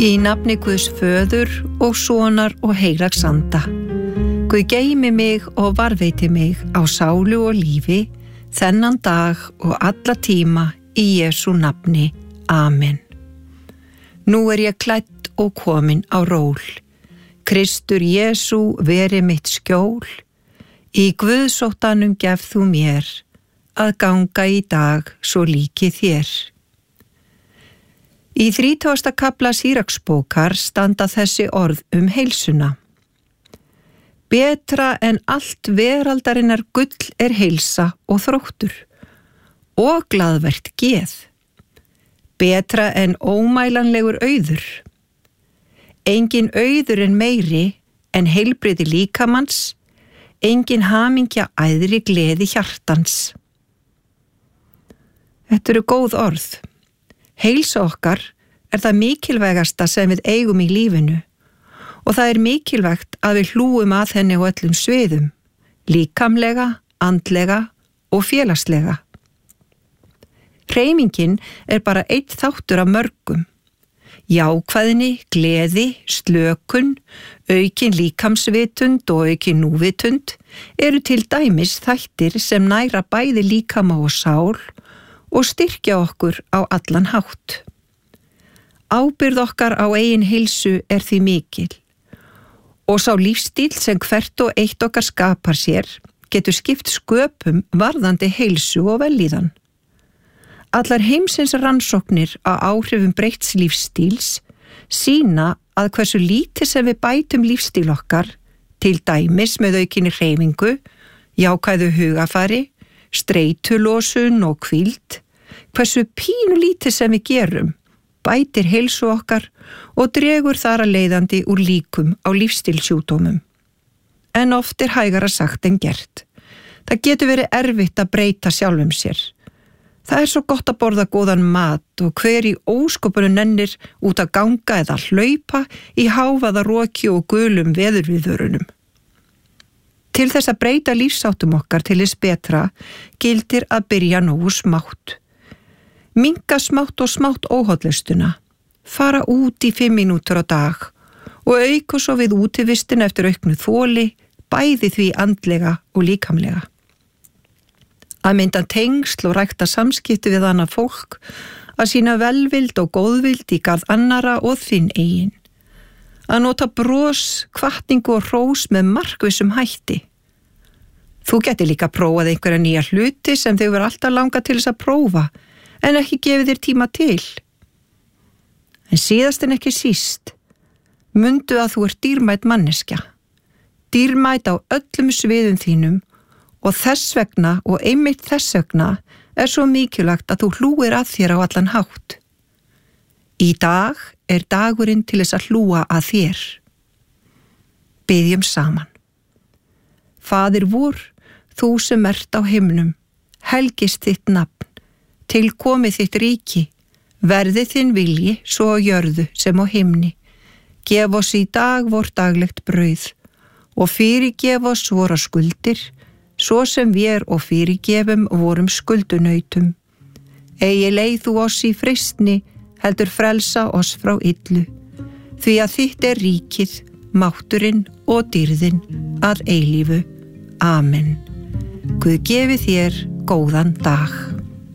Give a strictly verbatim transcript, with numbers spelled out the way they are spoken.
Í nafni Guðs föður og sonar og heilags anda. Guð geymi mig og varðveiti mig á sálu og lífi, þennan dag og alla tíma í Jesú nafni. Amen. Nú er ég klædd og komin á ról. Kristur Jesú veri mitt skjól. Í Guðsóttanum gef þú mér, að ganga í dag svo líki þér. Í þrítugasta kafla Síraksbókar standa þessi orð um heilsuna. Betra en allt veraldarinnar gull er heilsa og þróttur, og glaðvert geð. Betra en ómælanlegur auður. Engin auður en meiri en heilbrigði líkamanns, engin hamingja æðri gleði hjartans. Þetta eru góð orð. Heilsa okkar er það mikilvægasta sem við eigum í lífinu og það er mikilvægt að við hlúum að henni á öllum sviðum, líkamlega, andlega og félagslega. Hreyfingin er bara einn þáttur af mörgum. Jákvæðni, gleði, slökun, aukin líkamsvitund og aukin núvitund eru til dæmis þættir sem næra bæði líkama og sál og styrkja okkur á allan hátt. Ábyrgð okkar á eigin heilsu er því mikil og sá lífstíl sem hvert og eitt okkar skapar sér getur skipt sköpum varðandi heilsu og vellíðan. Allar heimsins rannsóknir á áhrifum breytts lífstíls sýna að hversu lítið sem við bætum lífstíl okkar, til dæmis með aukinni hreyfingu, jákvæðu hugafari, streitulosun og hvíld, hversu pínu lítið sem við gerum, bætir heilsu okkar og dregur þar að leiðandi úr líkum á lífstílsjúkdómum. En oft er hægara sagt en gert. Það getur verið erfitt að breyta sjálfum sér. Það er svo gott að borða góðan mat og hver í ósköpunum nennir út að ganga eða hlaupa í hávaða roki og gulum veðurviðvörunum. Til þess að breyta lífsháttum okkar til þess betra gildir að byrja nógu smátt. Minnka smátt og smátt óhollustuna, fara út í fimm mínútur á dag og auka svo við útivistin eftir auknu þoli, bæði því andlega og líkamlega. Að mynda tengsl og rækta samskipti við annað fólk, að sýna velvild og góðvild í garð annara og þinn eigin. Að nota bros, hvatningu og hrós með markvissum hætti. Þú geti líka prófað einhverja nýja hluti sem þau verður alltaf langa til þess að prófa, en ekki gefið þér tíma til. En síðast en ekki síst, mundu að þú ert dýrmæt manneskja. Dýrmæt á öllum sviðum þínum og þess vegna og einmitt þess vegna er svo mikilvægt að þú hlúir að þér á allan hátt. Í dag er dagurinn til þess að hlúa að þér. Biðjum saman. Faðir vor, þú sem ert á himnum, helgist þitt nafn, til komið þitt ríki, verði þinn vilji svo á jörðu sem á himni. Gef oss í dag vort daglegt brauð og fyrirgef oss vora skuldir, svo sem við og fyrirgefum vorum skuldunautum. Eigi leið þú oss í freistni, heldur frelsa oss frá illu, því að þitt er ríkið, mátturinn og dýrðin að eilífu. Amen. Guð gefi þér góðan dag.